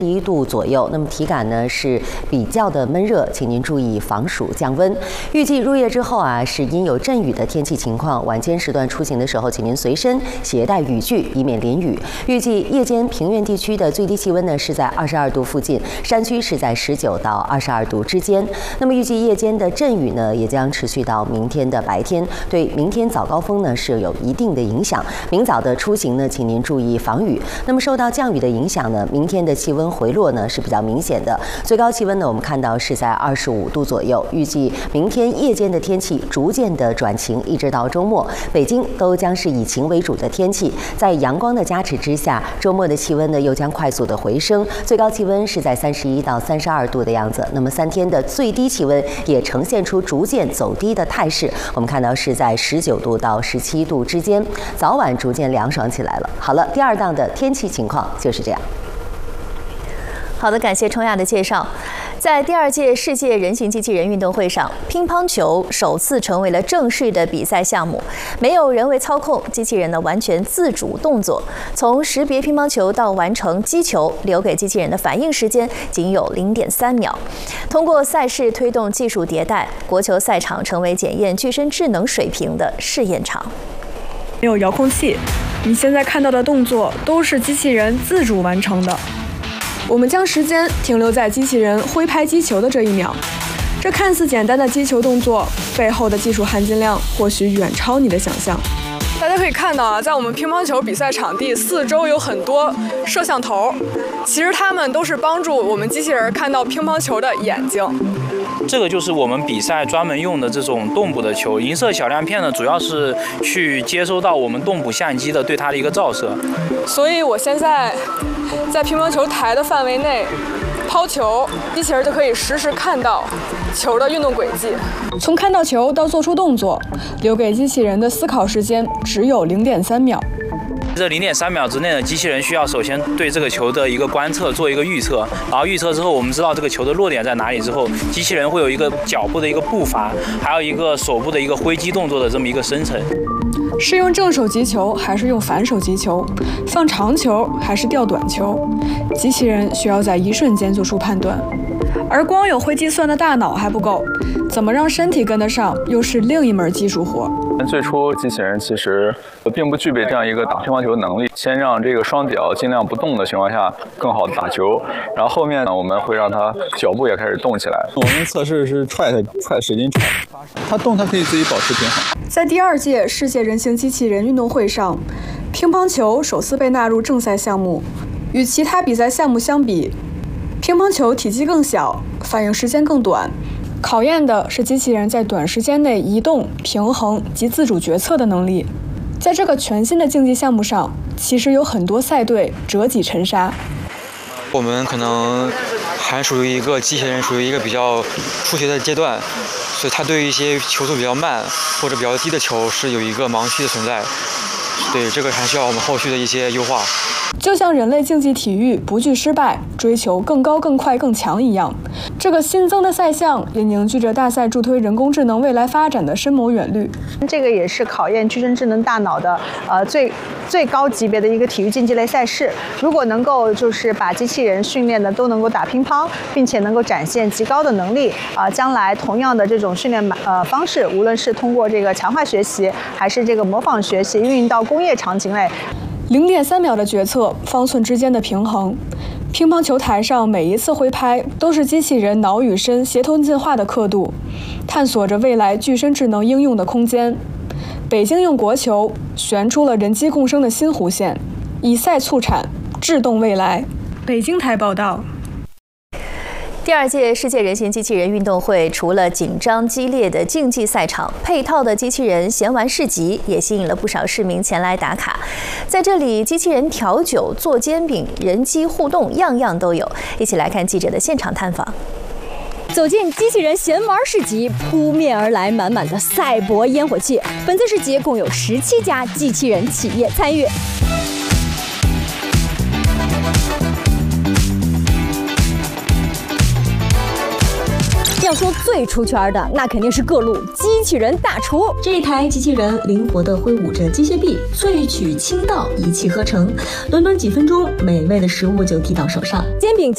度左右，那么体感呢是比较的闷热，请您注意防暑降温。预计入夜之后是因有阵雨的天气情况，晚间时段出行的时候，请您随身携带雨具，以免淋雨。预计夜间平原地区的最低气温呢是在22度附近，山区是在19到22度之间。那么预计夜间的阵雨呢也将持续到明天的白天，对明天早高峰呢是有一定的影响。明早的出行呢，请您注意防雨。那么受到降雨的影响呢，明天的气温回落呢是比较明显的，最高气温呢我们看到是在25度左右。预计明天夜间的天气逐渐的转晴，一直到周末，北京都将是以晴为主的天气。在阳光的加持之下，周末的气温呢又将快速的回升，最高气温是在31到32度的样子。那么3天的最低气温也呈现出逐渐走低的态势，我们看到是在19度到17度之间，早晚逐渐凉爽起来了。好了，第2档的天气情况就是这样。 好的，感谢冲亚的介绍。在第2届世界人形机器人运动会上，乒乓球首次成为了正式的比赛项目，没有人为操控，机器人呢完全自主动作，从识别乒乓球到完成击球，留给机器人的反应时间仅有0.3秒。通过赛事推动技术迭代，国球赛场成为检验具身智能水平的试验场。 没有遥控器，你现在看到的动作都是机器人自主完成的。我们将时间停留在机器人挥拍击球的这1秒，这看似简单的击球动作背后的技术含金量或许远超你的想象。大家可以看到在我们乒乓球比赛场地4周有很多摄像头，其实它们都是帮助我们机器人看到乒乓球的眼睛。 这个就是我们比赛专门用的这种动捕的球，银色小亮片呢，主要是去接收到我们动捕相机的对它的一个照射。 所以我现在在乒乓球台的范围内抛球，机器人就可以实时看到球的运动轨迹。从看到球到做出动作，留给机器人的思考时间只有0.3秒。 这0.3秒之内呢，机器人需要首先对这个球的一个观测做一个预测，然后预测之后，我们知道这个球的落点在哪里之后，机器人会有一个脚步的一个步伐，还有一个手部的一个挥击动作的这么一个生成。 是用正手击球还是用反手击球？放长球还是吊短球？机器人需要在一瞬间做出判断。而光有会计算的大脑还不够，怎么让身体跟得上，又是另一门技术活。 最初机器人其实并不具备这样一个打乒乓球的能力，先让这个双脚尽量不动的情况下更好的打球，然后后面呢我们会让它脚步也开始动起来。 我们测试是使劲踹，它动它可以自己保持平衡。 在第2届世界人形机器人运动会上，乒乓球首次被纳入正赛项目。与其他比赛项目相比，乒乓球体积更小，反应时间更短，考验的是机器人在短时间内移动、平衡及自主决策的能力。在这个全新的竞技项目上，其实有很多赛队折戟沉沙。 我们可能还属于一个机器人属于一个比较初学的阶段，所以它对于一些球速比较慢或者比较低的球是有一个盲区的存在。对，这个还需要我们后续的一些优化。 就像人类竞技体育不惧失败，追求更高、更快、更强一样，这个新增的赛项也凝聚着大赛助推人工智能未来发展的深谋远虑。 这个也是考验具身智能大脑的最高级别的一个体育竞技类赛事。如果能够就是把机器人训练的都能够打乒乓，并且能够展现极高的能力，将来同样的这种训练方式，无论是通过这个强化学习，还是这个模仿学习，运用到工业场景类。 0.3秒的决策，方寸之间的平衡。乒乓球台上每一次挥拍都是机器人脑与身协同进化的刻度，探索着未来具身智能应用的空间。北京用国球旋出了人机共生的新弧线，以赛促产，智动未来。北京台报道。 第2届世界人形机器人运动会除了紧张激烈的竞技赛场，配套的机器人闲玩市集也吸引了不少市民前来打卡。在这里，机器人调酒、做煎饼、人机互动，样样都有。一起来看记者的现场探访。 走进机器人闲玩市集，扑面而来满满的赛博烟火气。本次市集共有17家机器人企业参与。要说最出圈的，那肯定是各路机器人大厨。 这一台机器人灵活地挥舞着机械臂，萃取倾倒，一气呵成，短短几分钟，美味的食物就递到手上。 煎饼